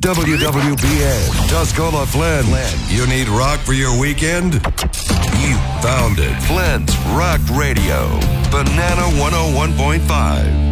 WWBN, Tuscola Flynn. You need rock for your weekend? You found it. Flynn's Rock Radio. Banana 101.5.